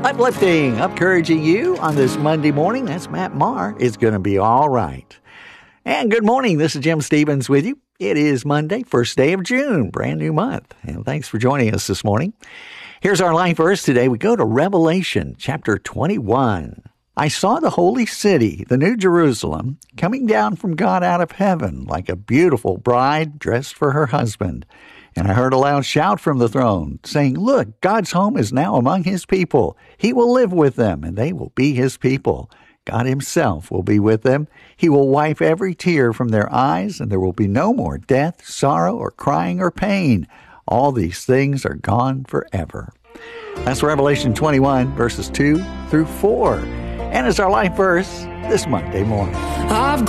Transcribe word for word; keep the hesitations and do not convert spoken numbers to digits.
Uplifting, encouraging you on this Monday morning. That's Matt Maher. It's going to be all right. And good morning. This is Jim Stevens with you. It is Monday, first day of June, brand new month. And thanks for joining us this morning. Here's our life verse today. We go to Revelation chapter twenty-one. I saw the holy city, the New Jerusalem, coming down from God out of heaven like a beautiful bride dressed for her husband. And I heard a loud shout from the throne, saying, Look, God's home is now among his people. He will live with them, and they will be his people. God himself will be with them. He will wipe every tear from their eyes, and there will be no more death, sorrow, or crying or pain. All these things are gone forever. That's Revelation twenty-one, verses two through four. And it's our life verse this Monday morning. I've